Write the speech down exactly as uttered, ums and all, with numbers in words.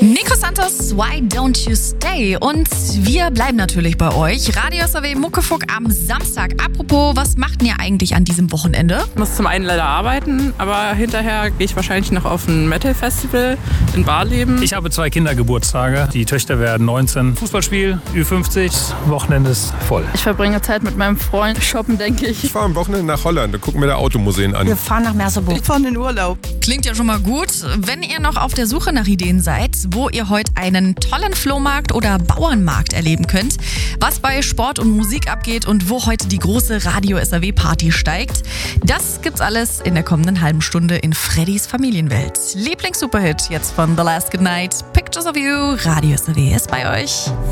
Nico Santos, Why Don't You Stay? Und wir bleiben natürlich bei euch. Radio S R W Muckefuck am Samstag. Apropos, was macht ihr eigentlich an diesem Wochenende? Ich muss zum einen leider arbeiten, aber hinterher gehe ich wahrscheinlich noch auf ein Metal-Festival in Barleben. Ich habe zwei Kindergeburtstage. Die Töchter werden neunzehn. Fußballspiel, Ü fünfzig. Wochenende ist voll. Ich verbringe Zeit mit meinem Freund. Shoppen, denke ich. Ich fahre am Wochenende nach Holland. Da gucken wir da Automuseen an. Wir fahren nach Merseburg. Wir fahren in Urlaub. Klingt ja schon mal gut. Wenn ihr noch auf der Suche nach Ideen seid, wo ihr heute einen tollen Flohmarkt oder Bauernmarkt erleben könnt, was bei Sport und Musik abgeht und wo heute die große Radio S R W Party steigt, das gibt's alles in der kommenden halben Stunde in Freddys Familienwelt. Lieblings-Superhit jetzt von The Last Good Night, Pictures of You, Radio S R W ist bei euch.